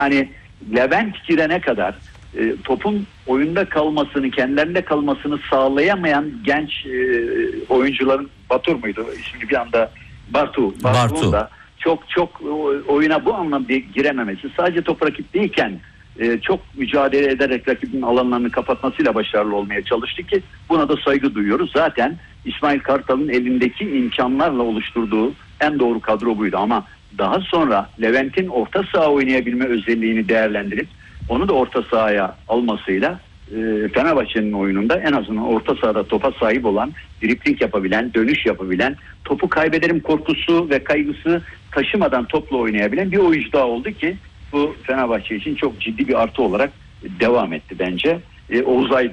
Hani Levent girene kadar topun oyunda kalmasını, kendilerinde kalmasını sağlayamayan genç oyuncuların, Batur muydu? Şimdi bir anda Bartu'nun da çok oyuna bu anlamda girememesi, sadece top rakipteyken çok mücadele ederek rakibin alanlarını kapatmasıyla başarılı olmaya çalıştı ki buna da saygı duyuyoruz. Zaten İsmail Kartal'ın elindeki imkanlarla oluşturduğu en doğru kadro buydu, ama daha sonra Levent'in orta saha oynayabilme özelliğini değerlendirip onu da orta sahaya almasıyla Fenerbahçe'nin oyununda en azından orta sahada topa sahip olan, dribling yapabilen, dönüş yapabilen, topu kaybederim korkusu ve kaygısı taşımadan topla oynayabilen bir oyuncu daha oldu ki bu Fenerbahçe için çok ciddi bir artı olarak devam etti bence. Oğuz Aydın